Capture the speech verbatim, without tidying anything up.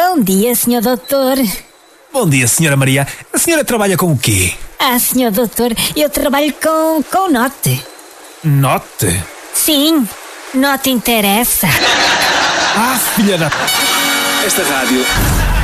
Bom dia, senhor doutor. Bom dia, senhora Maria. A senhora trabalha com o quê? Ah, senhor doutor, eu trabalho com, com Note. Note? Sim, Note interessa. Ah, filha da... Esta rádio